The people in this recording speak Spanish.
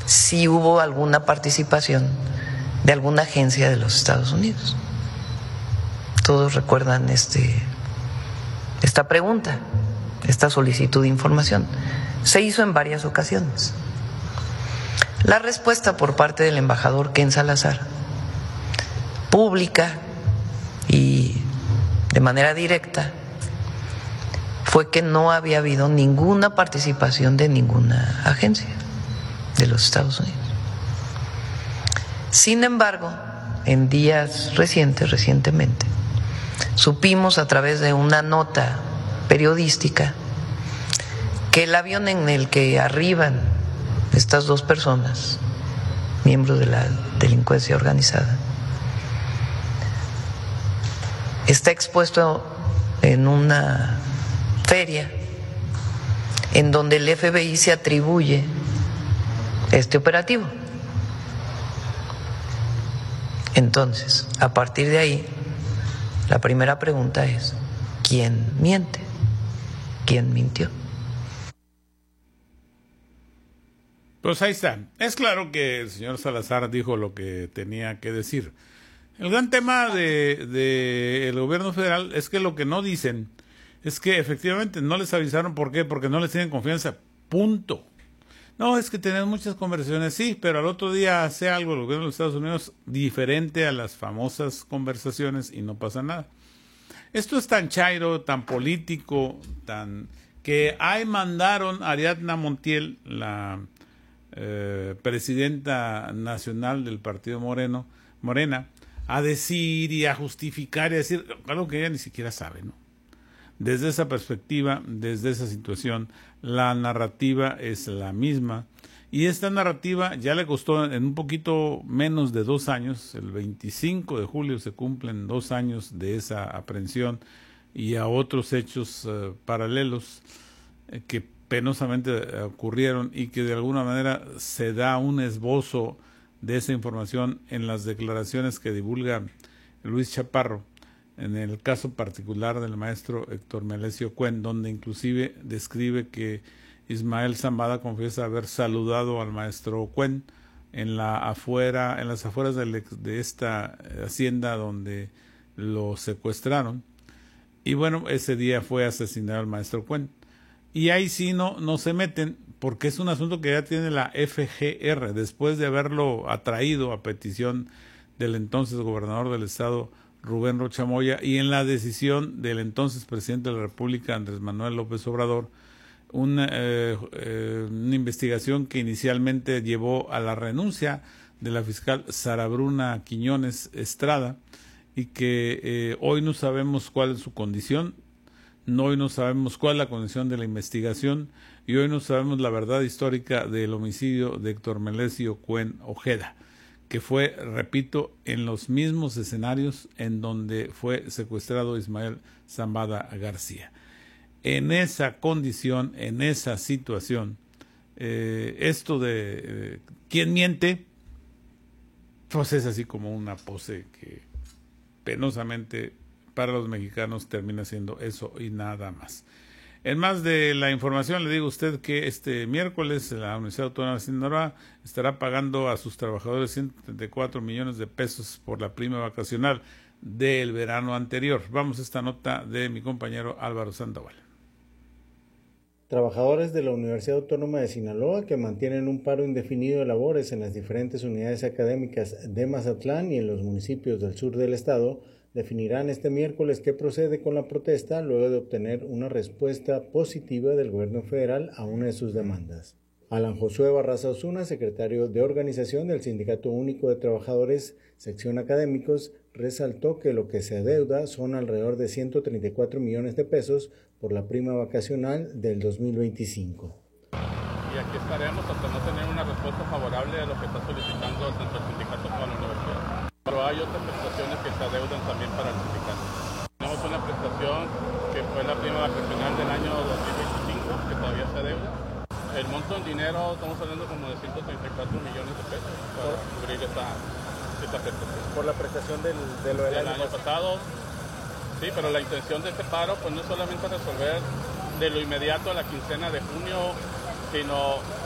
si hubo alguna participación de alguna agencia de los Estados Unidos. Todos recuerdan esta pregunta, esta solicitud de información. Se hizo en varias ocasiones. La respuesta por parte del embajador Ken Salazar, pública y de manera directa, fue que no había habido ninguna participación de ninguna agencia de los Estados Unidos. Sin embargo, en días recientemente, supimos a través de una nota periodística que el avión en el que arriban estas dos personas, miembros de la delincuencia organizada, está expuesto en una feria en donde el FBI se atribuye este operativo. Entonces, a partir de ahí, la primera pregunta es, ¿quién miente? ¿Quién mintió? Pues ahí está. Es claro que el señor Salazar dijo lo que tenía que decir. El gran tema del gobierno federal es que lo que no dicen es que efectivamente no les avisaron. ¿Por qué? Porque no les tienen confianza. Punto. No, es que tenemos muchas conversaciones, sí, pero al otro día hace algo el gobierno de los Estados Unidos diferente a las famosas conversaciones y no pasa nada. Esto es tan chairo, tan político, tan que ahí mandaron a Ariadna Montiel, la presidenta nacional del partido Morena, a decir y a justificar y a decir algo que ella ni siquiera sabe, ¿no? Desde esa perspectiva, desde esa situación, la narrativa es la misma. Y esta narrativa ya le costó en un poquito menos de 2 años. El 25 de julio se cumplen 2 años de esa aprehensión y a otros hechos paralelos que penosamente ocurrieron y que de alguna manera se da un esbozo de esa información en las declaraciones que divulga Luis Chaparro, en el caso particular del maestro Héctor Melesio Cuen, donde inclusive describe que Ismael Zambada confiesa haber saludado al maestro Cuen en las afueras de esta hacienda donde lo secuestraron. Y bueno, ese día fue asesinado el maestro Cuen. Y ahí sí no se meten, porque es un asunto que ya tiene la FGR, después de haberlo atraído a petición del entonces gobernador del estado, Rubén Rocha Moya, y en la decisión del entonces presidente de la República, Andrés Manuel López Obrador, una investigación que inicialmente llevó a la renuncia de la fiscal Sara Bruna Quiñones Estrada, y que hoy no sabemos cuál es su condición. Hoy no sabemos cuál es la condición de la investigación y hoy no sabemos la verdad histórica del homicidio de Héctor Melesio Cuen Ojeda, que fue, repito, en los mismos escenarios en donde fue secuestrado Ismael Zambada García. En esa condición, en esa situación, esto de ¿quién miente? Pues es así como una pose que penosamente para los mexicanos termina siendo eso y nada más. En más de la información, le digo a usted que este miércoles la Universidad Autónoma de Sinaloa estará pagando a sus trabajadores 134 millones de pesos por la prima vacacional del verano anterior. Vamos a esta nota de mi compañero Álvaro Sandoval. Trabajadores de la Universidad Autónoma de Sinaloa que mantienen un paro indefinido de labores en las diferentes unidades académicas de Mazatlán y en los municipios del sur del estado definirán este miércoles qué procede con la protesta luego de obtener una respuesta positiva del gobierno federal a una de sus demandas. Alan Josué Barraza Osuna, secretario de organización del Sindicato Único de Trabajadores, sección académicos, resaltó que lo que se adeuda son alrededor de 134 millones de pesos por la prima vacacional del 2025. Y aquí estaremos hasta no tener una respuesta favorable a lo que está solicitando tanto el sindicato como la universidad. Pero hay otras prestaciones que se adeudan también para el sindicato. Tenemos una prestación que fue la prima vacacional del año 2025, que todavía se adeuda. El monto en dinero, estamos hablando como de 134 millones de pesos para cubrir esta prestación. Por la prestación del año pasado. Sí, pero la intención de este paro pues no es solamente resolver de lo inmediato a la quincena de junio, sino